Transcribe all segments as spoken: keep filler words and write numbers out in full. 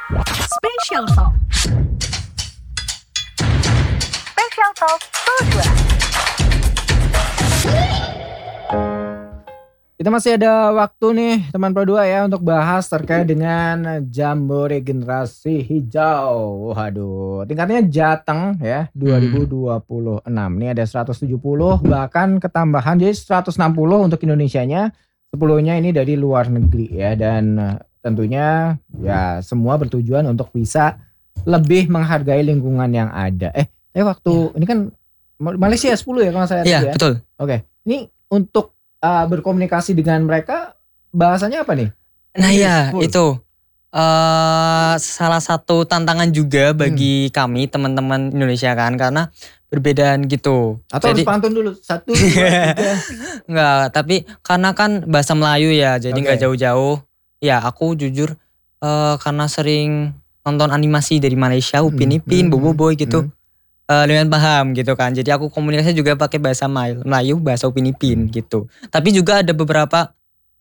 Special Talk. Special Talk Pro dua. Kita masih ada waktu nih teman Pro dua ya untuk bahas terkait dengan Jambore Generasi Hijau. Waduh, tingkatnya Jateng ya dua ribu dua puluh enam. Ini ada seratus tujuh puluh bahkan ketambahan jadi seratus enam puluh untuk Indonesianya. sepuluhnya ini dari luar negeri ya, dan tentunya ya semua bertujuan untuk bisa lebih menghargai lingkungan yang ada. Eh, eh waktu ya. Ini kan Malaysia sepuluh ya kalau saya Iya, ya. Betul. Oke. Ini untuk uh, berkomunikasi dengan mereka bahasanya apa nih? Nah Inggris, ya full. itu uh, salah satu tantangan juga bagi hmm. kami teman-teman Indonesia kan, karena berbedaan gitu. Atau jadi, harus pantun dulu satu dua tiga. Enggak, tapi karena kan bahasa Melayu ya, jadi nggak okay. jauh-jauh. Ya aku jujur uh, karena sering nonton animasi dari Malaysia, Upin Ipin, hmm. Bobo Boy gitu. Hmm. Uh, dengan paham gitu kan. Jadi aku komunikasi juga pakai bahasa Melayu, bahasa Upin Ipin gitu. Tapi juga ada beberapa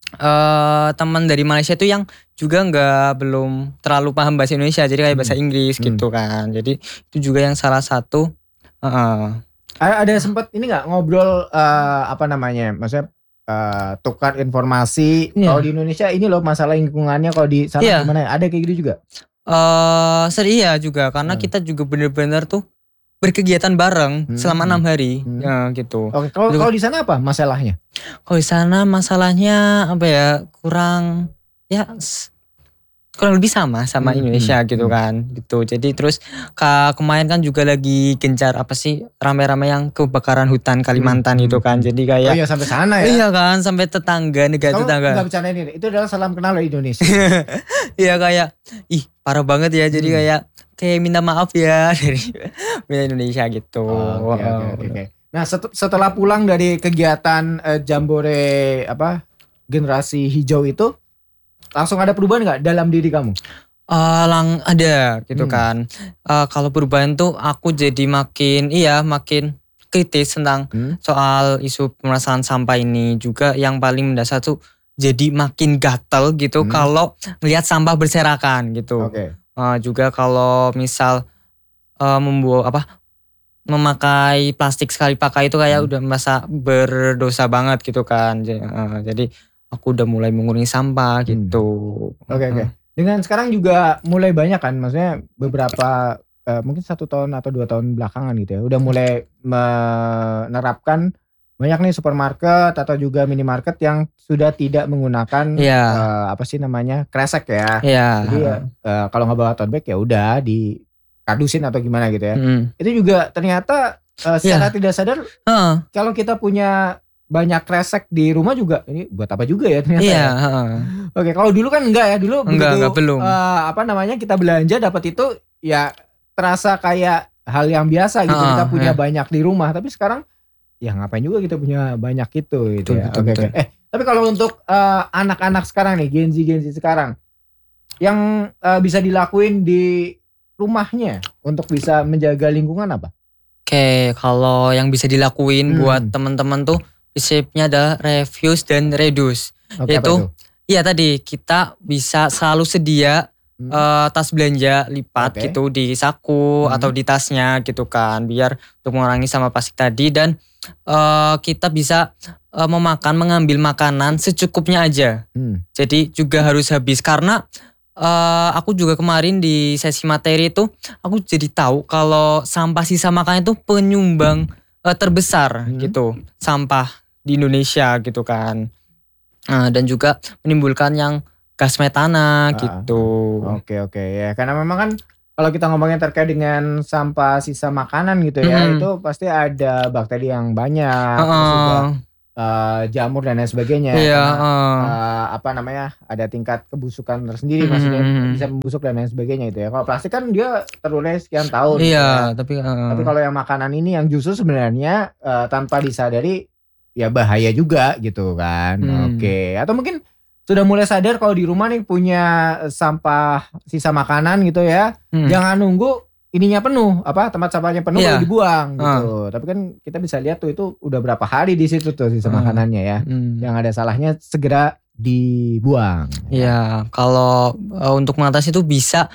uh, teman dari Malaysia tuh yang juga nggak belum terlalu paham bahasa Indonesia. Jadi kayak bahasa Inggris hmm. gitu kan. Jadi itu juga yang salah satu. Uh, ada sempat ini nggak ngobrol uh, apa namanya? Maksudnya uh, tukar informasi. Yeah. Kalau di Indonesia ini loh masalah lingkungannya. Kalau di sana yeah. gimana? Ada kayak gitu juga? Uh, seri ya juga karena hmm. kita juga bener-bener tuh berkegiatan bareng hmm. selama enam hari hmm. ya gitu. Oke, kalau kalau di sana apa masalahnya? Kalau di sana masalahnya apa ya, kurang ya kurang lebih sama sama hmm. Indonesia gitu hmm. kan gitu. Jadi terus ke, kemarin kan juga lagi gencar apa sih rame-rame yang kebakaran hutan Kalimantan hmm. itu kan. Jadi kayak oh iya sampai sana ya. Iya kan, sampai tetangga negara kamu tetangga. Enggak bercanda ini. Itu adalah salam kenal loh Indonesia. Iya kayak ih parah banget ya. Jadi hmm. kayak kayak minta maaf ya dari Indonesia gitu. Oh, okay, okay, okay, okay. Nah set- setelah pulang dari kegiatan uh, Jambore apa Generasi Hijau itu, langsung ada perubahan nggak dalam diri kamu? Uh, lang ada gitu hmm. kan. Uh, kalau perubahan tuh aku jadi makin iya makin kritis tentang hmm. soal isu pemerasan sampah ini. Juga yang paling mendasar tuh jadi makin gatel gitu hmm. kalau melihat sampah berserakan gitu. Okay. Uh, juga kalau misal uh, membuat apa memakai plastik sekali pakai itu kayak hmm. udah merasa berdosa banget gitu kan. Jadi, uh, jadi aku udah mulai mengurangi sampah gitu. Oke okay, oke. Okay. Dengan sekarang juga mulai banyak kan, maksudnya beberapa uh, mungkin satu tahun atau dua tahun belakangan gitu ya, udah mulai menerapkan banyak nih supermarket atau juga minimarket yang sudah tidak menggunakan yeah. uh, apa sih namanya kresek ya. Yeah. Jadi uh, kalau nggak bawa tote bag ya udah di kadusin atau gimana gitu ya. Mm. Itu juga ternyata uh, secara yeah. tidak sadar uh. kalau kita punya banyak kresek di rumah juga ini buat apa juga ya ternyata. Yeah. Ya. Uh. Oke, kalau dulu kan enggak ya, dulu enggak, begitu enggak, belum. Uh, apa namanya kita belanja dapat itu ya terasa kayak hal yang biasa gitu. Uh, kita punya yeah. banyak di rumah, tapi sekarang ya ngapain juga kita punya banyak itu gitu betul, ya. Betul, Oke, betul. oke. Eh, tapi kalau untuk uh, anak-anak sekarang nih, Gen Z Gen Z sekarang yang uh, bisa dilakuin di rumahnya untuk bisa menjaga lingkungan apa? Oke, kalau yang bisa dilakuin hmm. buat teman-teman tuh prinsipnya adalah reuse dan reduce. Oke, Yaitu iya tadi kita bisa selalu sedia Hmm. Uh, tas belanja lipat okay. gitu di saku hmm. atau di tasnya gitu kan, biar untuk mengurangi sampah plastik tadi. Dan uh, kita bisa uh, memakan mengambil makanan secukupnya aja. hmm. Jadi juga harus habis, karena uh, aku juga kemarin di sesi materi itu aku jadi tahu kalau sampah sisa makanan itu penyumbang uh, terbesar hmm. gitu sampah di Indonesia gitu kan. Uh, dan juga menimbulkan yang gas metana ah, gitu. Oke oke ya, karena memang kan kalau kita ngomongin terkait dengan sampah sisa makanan gitu ya, hmm. itu pasti ada bakteri yang banyak, uh, terus juga uh, jamur dan lain sebagainya. Iya, karena uh. uh, apa namanya ada tingkat kebusukan tersendiri, hmm. maksudnya bisa membusuk dan lain sebagainya itu ya. Kalau plastik kan dia terurai sekian tahun. Iya, ya. tapi uh. tapi kalau yang makanan ini yang justru sebenarnya uh, tanpa disadari ya bahaya juga gitu kan. Hmm. Oke, atau mungkin sudah mulai sadar kalau di rumah nih punya sampah sisa makanan gitu ya, hmm. jangan nunggu ininya penuh, apa tempat sampahnya penuh yeah. baru dibuang gitu. Uh. Tapi kan kita bisa lihat tuh itu udah berapa hari di situ tuh sisa uh. makanannya ya. Hmm. Yang ada salahnya segera dibuang. Iya, yeah. kalau uh, untuk mengatasi itu bisa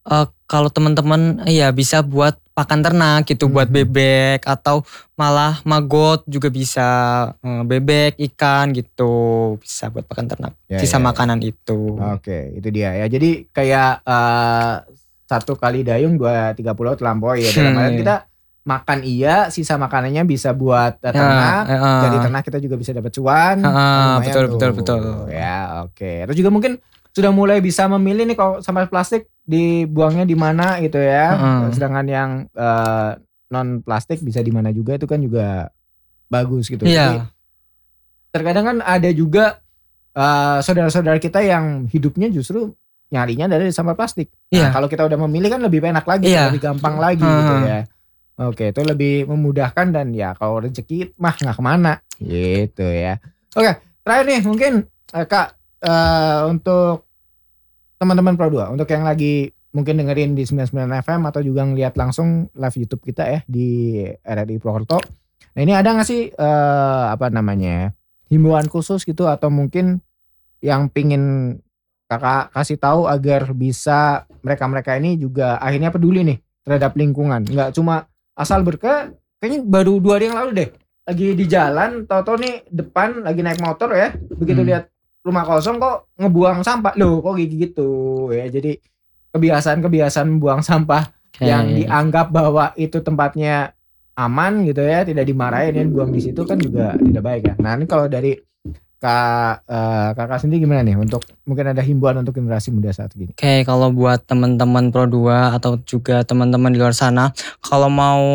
Uh, kalau teman-teman ya bisa buat pakan ternak gitu, buat Mhm. bebek atau malah magot juga bisa, uh, bebek, ikan gitu, bisa buat pakan ternak, Ya, sisa ya, ya. makanan itu. Oke, itu dia ya. Jadi kayak eh, satu kali dayung dua tiga pulau terlampaui ya. Dalam artian kita makan iya, sisa makanannya bisa buat eh, Ya, ternak. heeh. Jadi ternak kita juga bisa dapat cuan. Kan Heeh, lumayan betul, tuh. betul, betul. Ya, oke. Terus juga mungkin sudah mulai bisa memilih nih kalau sampah plastik dibuangnya di mana gitu ya. Heeh. Sedangkan yang eh, non plastik bisa di mana juga, itu kan juga bagus gitu. Tapi Iya. terkadang kan ada juga eh, saudara-saudara kita yang hidupnya justru nyarinya dari sampah plastik. Nah, Iya. kalau kita udah memilih kan lebih enak lagi, Iya. lebih gampang lagi gitu Heeh. ya. Oke, itu lebih memudahkan dan ya kalau rezeki mah nggak kemana gitu ya. Oke, terakhir nih mungkin eh, Kak, eh, untuk teman-teman Pro dua, untuk yang lagi mungkin dengerin di sembilan puluh sembilan F M atau juga ngeliat langsung live YouTube kita ya di R R I Purwokerto. Nah, ini ada nggak sih eh, apa namanya himbauan khusus gitu atau mungkin yang pingin Kakak kasih tahu agar bisa mereka-mereka ini juga akhirnya peduli nih terhadap lingkungan. Nggak cuma asal berkah, kayaknya baru dua hari yang lalu deh. Lagi di jalan, tau-tau nih depan lagi naik motor ya. Begitu Hmm. lihat rumah kosong kok ngebuang sampah. Loh kok gitu ya. Jadi kebiasaan-kebiasaan buang sampah Oke. yang dianggap bahwa itu tempatnya aman gitu ya, tidak dimarahin ya, buang di situ kan juga tidak baik ya. Nah ini kalau dari Kak, eh, kakak sendiri gimana nih untuk mungkin ada himbauan untuk generasi muda saat ini? Oke, kalau buat teman-teman Pro dua atau juga teman-teman di luar sana, kalau mau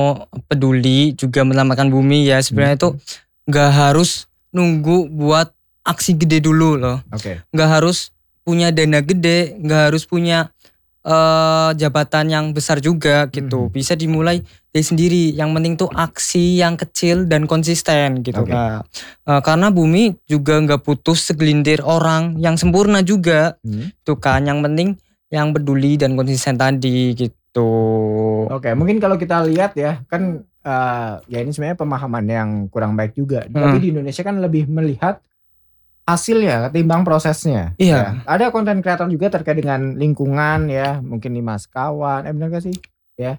peduli juga menyelamatkan bumi ya sebenarnya itu nggak harus nunggu buat aksi gede dulu loh. Oke. Nggak harus punya dana gede, nggak harus punya eh, jabatan yang besar juga gitu. Mhm. Bisa dimulai dari sendiri. Yang penting tuh aksi yang kecil dan konsisten gitu Oke. Kak. Eh, karena bumi juga nggak butuh segelintir orang yang sempurna juga. Hmm. Tuh kan yang penting yang peduli dan konsisten tadi gitu. Oke, mungkin kalau kita lihat ya kan eh, ya ini sebenarnya pemahaman yang kurang baik juga. Tapi Hmm. di Indonesia kan lebih melihat hasilnya ketimbang prosesnya. Iya. Ya. Ada konten kreator juga terkait dengan lingkungan ya, mungkin Limas Kawan, eh benar gak sih? Ya.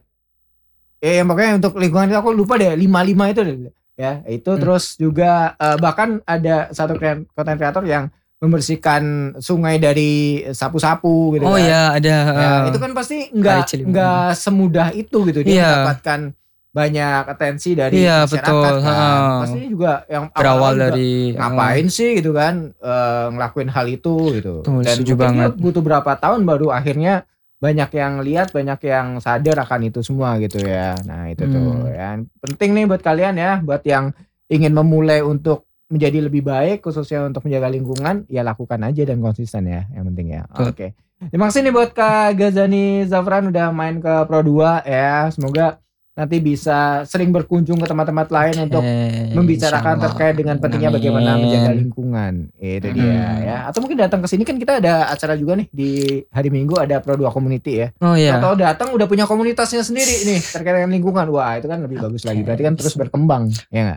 Eh yang pokoknya untuk lingkungan itu aku lupa deh, lima lima itu deh. Ya, itu Hmm. terus juga eh, bahkan ada satu kre- konten kreator yang membersihkan sungai dari sapu-sapu gitu Oh kan. ya ada. Ya, eh, itu kan pasti Kali nggak Ciliwung. nggak semudah itu gitu dia Iya. mendapatkan banyak atensi dari Iya, masyarakat betul, kan. heeh. Pasti juga yang berawal awal-awal juga dari ngapain sih gitu kan eh, ngelakuin hal itu gitu. Tuh, Dan setuju mungkin dia banget. butuh berapa tahun baru akhirnya banyak yang lihat, banyak yang sadar akan itu semua gitu ya. Nah, itu tuh Hmm. ya. Penting nih buat kalian ya, buat yang ingin memulai untuk menjadi lebih baik khususnya untuk menjaga lingkungan, ya lakukan aja dan konsisten ya yang penting ya. Betul. Oke. Terima kasih nih buat Kak Gazani Zafran udah main ke Pro dua ya. Semoga nanti bisa sering berkunjung ke tempat-tempat lain untuk Oke, membicarakan insyaallah. terkait dengan pentingnya Amin. bagaimana menjaga lingkungan. Itu dia Hmm. ya. Atau mungkin datang ke sini kan kita ada acara juga nih di hari Minggu ada Pro dua Community ya. Oh ya. Tahu datang udah punya komunitasnya sendiri nih terkait dengan lingkungan. Wah, itu kan lebih bagus lagi. Berarti kan terus berkembang, ya enggak?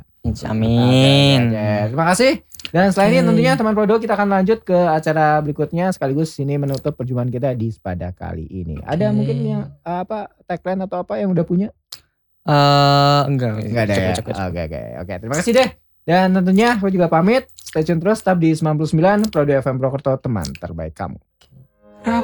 Amin. Oke, oke, oke. Terima kasih. Dan selain ini Oke. tentunya teman Pro dua kita akan lanjut ke acara berikutnya sekaligus ini menutup perjumpaan kita di Sepada kali ini. Ada Oke. mungkin yang eh, apa tagline atau apa yang udah punya? Eh enggak. Enggak ada Cukup, ya. cukup, cukup. Oke, oke, oke. Terima kasih deh. Dan tentunya aku juga pamit. Stay tune terus tetap di sembilan puluh sembilan Pro dua F M Purwokerto, teman terbaik kamu.